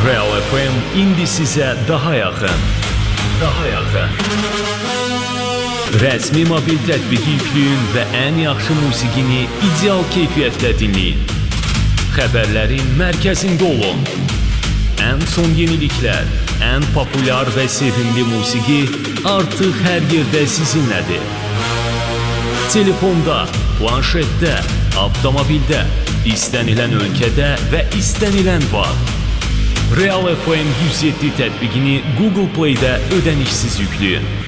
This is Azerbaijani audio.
Real FM indi sizə daha yaxın. Rəsmi mobil tətbiqi yükləyin və ən yaxşı musiqini ideal keyfiyyətlə dinləyin. Xəbərlərin mərkəzində olun. Ən son yeniliklər, ən populyar və sevimli musiqi artıq hər yerdə sizinlədir. Telefonda, planşetdə, avtomobildə, istənilən ölkədə və istənilən vaxt. Real FM 107 tətbiqini Google Play-də ödənişsiz yükləyin.